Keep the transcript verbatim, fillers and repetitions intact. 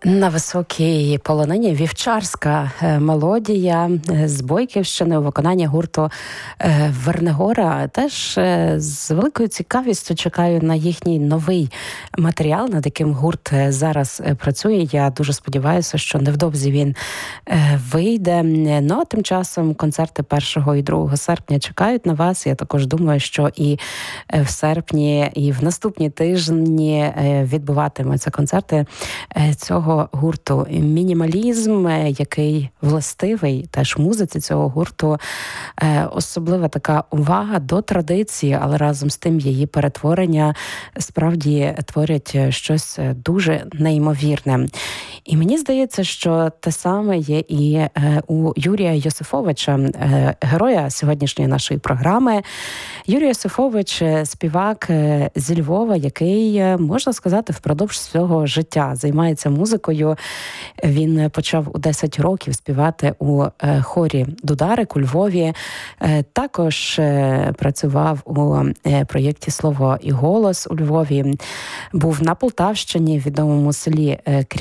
На високій полонині вівчарська мелодія з Бойківщини у виконанні гурту Вернигора. Теж з великою цікавістю чекаю на їхній новий матеріал, над яким гурт зараз працює. Я дуже сподіваюся, що невдовзі він вийде. Ну, а тим часом концерти першого і другого серпня чекають на вас. Я також думаю, що і в серпні, і в наступні тижні відбуватимуться концерти цього гурту. Мінімалізм, який властивий теж музиці цього гурту, особлива така увага до традиції, але разом з тим її перетворення справді творять щось дуже неймовірне. І мені здається, що те саме є і у Юрія Йосифовича, героя сьогоднішньої нашої програми. Юрій Йосифович – співак зі Львова, який, можна сказати, впродовж свого життя займається музикою. Він почав у десять років співати у хорі «Дударик» у Львові. Також працював у проєкті «Слово і голос» у Львові. Був на Полтавщині, в відомому селі